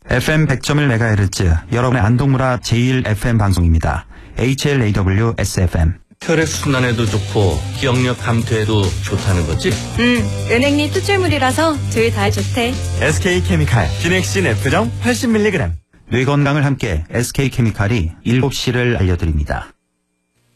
FM 100.1MHz 여러분의 안동문화 제1FM 방송입니다. HLAW SFM. 혈액순환에도 좋고 기억력 감퇴에도 좋다는 거지? 은행리 투철물이라서 둘 다 좋대. SK케미칼 비넥신 F정 80mg. 뇌 건강을 함께 SK케미칼이 7시를 알려드립니다.